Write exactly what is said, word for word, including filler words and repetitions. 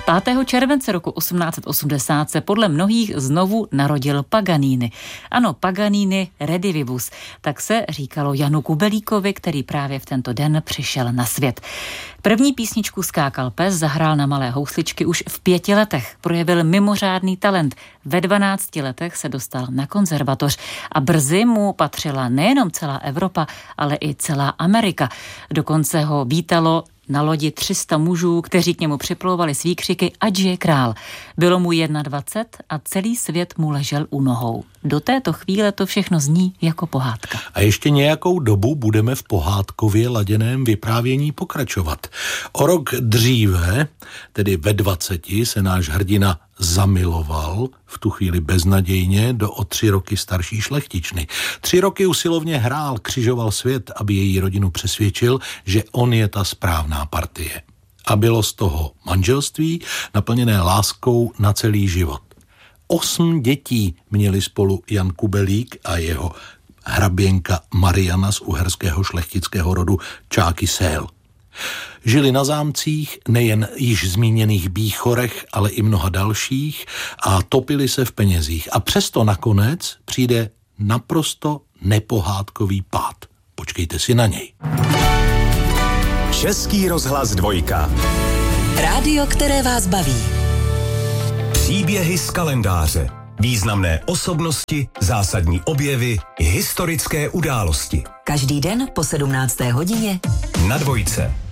pátého července roku osmnáct set osmdesát se podle mnohých znovu narodil Paganini. Ano, Paganini redivivus, tak se říkalo Janu Kubelíkovi, který právě v tento den přišel na svět. První písničku Skákal pes zahrál na malé housličky už v pěti letech. Projevil mimořádný talent. Ve dvanácti letech se dostal na konzervatoř a brzy mu patřila nejenom celá Evropa, ale i celá Amerika. Dokonce ho vítalo na lodi tři sta mužů, kteří k němu připlouvali s výkřiky ať je král. Bylo mu dvacet jedna a celý svět mu ležel u nohou. Do této chvíle to všechno zní jako pohádka. A ještě nějakou dobu budeme v pohádkově laděném vyprávění pokračovat. O rok dříve, tedy ve dvaceti, se náš hrdina zamiloval, v tu chvíli beznadějně, do o tři roky starší šlechtičny. Tři roky usilovně hrál, křižoval svět, aby její rodinu přesvědčil, že on je ta správná partie. A bylo z toho manželství naplněné láskou na celý život. Osm dětí měli spolu Jan Kubelík a jeho hraběnka Mariana z uherského šlechtického rodu Čáky-Sel. Žili na zámcích, nejen již zmíněných Bíchorech, ale i mnoha dalších a topili se v penězích. A přesto nakonec přijde naprosto nepohádkový pád. Počkejte si na něj. Český rozhlas dvojka. Rádio, které vás baví. Příběhy z kalendáře. Významné osobnosti, zásadní objevy, historické události. Každý den po sedmnácté hodině na dvojce.